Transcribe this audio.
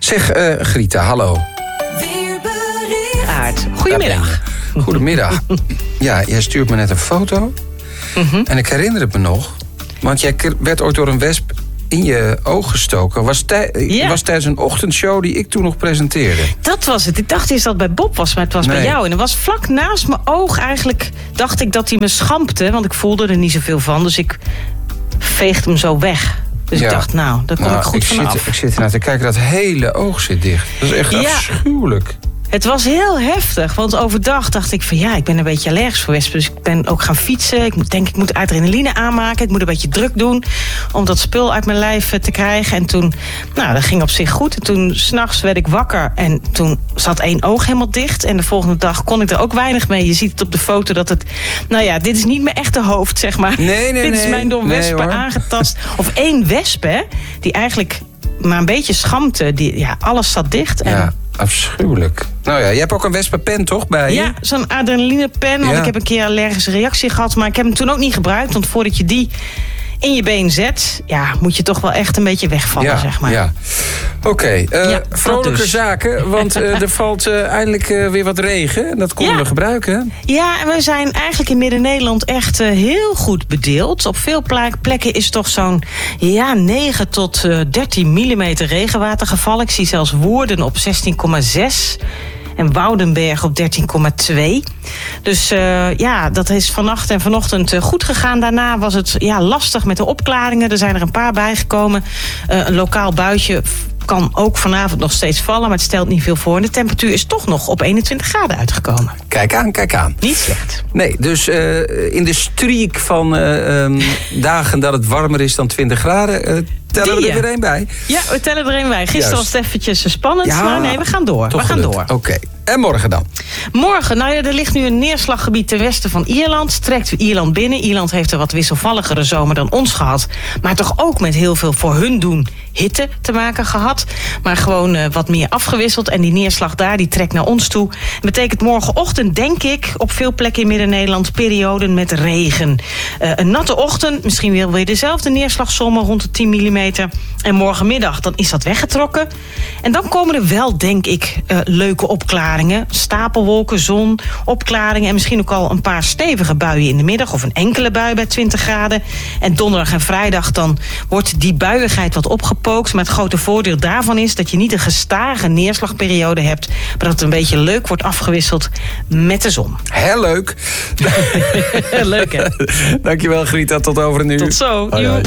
Zeg, Grieta, hallo. Aard. Goedemiddag. Goedemiddag. Ja, jij stuurt me net een foto. En ik herinner het me nog. Want jij werd ooit door een wesp in je oog gestoken. Was tijdens een ochtendshow die ik toen nog presenteerde. Dat was het. Ik dacht eerst dat het bij Bob was, maar het was bij jou. En het was vlak naast mijn oog eigenlijk. Dacht ik dat hij me schampte, want ik voelde er niet zoveel van. Dus ik veegde hem zo weg. Dus ik dacht, daar kom ik goed vanaf. Ik zit ernaar te kijken, dat hele oog zit dicht. Dat is echt afschuwelijk. Het was heel heftig, want overdag dacht ik van ik ben een beetje allergisch voor wespen. Dus ik ben ook gaan fietsen. Ik moet adrenaline aanmaken. Ik moet een beetje druk doen om dat spul uit mijn lijf te krijgen. En toen, dat ging op zich goed. En toen 's nachts werd ik wakker en toen zat één oog helemaal dicht. En de volgende dag kon ik er ook weinig mee. Je ziet het op de foto dat het, dit is niet mijn echte hoofd, zeg maar. Nee, dit is mijn door wespen aangetast. Of één wesp, hè, die eigenlijk maar een beetje schampte. Alles zat dicht. En afschuwelijk. Nou ja, je hebt ook een wespenpen, toch, bij je? Ja, zo'n adrenalinepen. Want ik heb een keer een allergische reactie gehad. Maar ik heb hem toen ook niet gebruikt. Want voordat je die in je been zet, moet je toch wel echt een beetje wegvallen, zeg maar. Ja. Oké, vrolijke zaken. Want er valt eindelijk weer wat regen. En dat konden we gebruiken. Ja, en we zijn eigenlijk in Midden-Nederland echt heel goed bedeeld. Op veel plekken is toch zo'n 9 tot 13 millimeter regenwater gevallen. Ik zie zelfs Woerden op 16,6. En Woudenberg op 13,2. Dus dat is vannacht en vanochtend goed gegaan. Daarna was het lastig met de opklaringen. Er zijn er een paar bijgekomen. Een lokaal buitje kan ook vanavond nog steeds vallen, maar het stelt niet veel voor. En de temperatuur is toch nog op 21 graden uitgekomen. Kijk aan. Niet slecht. Nee, dus in de streak van dagen dat het warmer is dan 20 graden... tellen we er weer één bij? Ja, we tellen er één bij. Gisteren was het eventjes spannend, maar nee, we gaan door. Oké. En morgen dan? Morgen, er ligt nu een neerslaggebied ten westen van Ierland. Trekt Ierland binnen. Ierland heeft een wat wisselvalligere zomer dan ons gehad. Maar toch ook met heel veel voor hun doen hitte te maken gehad. Maar gewoon wat meer afgewisseld. En die neerslag daar, die trekt naar ons toe. Dat betekent morgenochtend, denk ik, op veel plekken in Midden-Nederland perioden met regen. Een natte ochtend, misschien wel weer dezelfde neerslagzommen rond de 10 mm. En morgenmiddag, dan is dat weggetrokken. En dan komen er wel, denk ik, leuke opklaringen. Stapelwolken, zon, opklaringen en misschien ook al een paar stevige buien in de middag. Of een enkele bui bij 20 graden. En donderdag en vrijdag dan wordt die buiigheid wat opgepookt. Maar het grote voordeel daarvan is dat je niet een gestage neerslagperiode hebt. Maar dat het een beetje leuk wordt afgewisseld met de zon. Heel leuk. Leuk, hè? Dankjewel, Grieta. Tot over een uur. Tot zo. Hoi.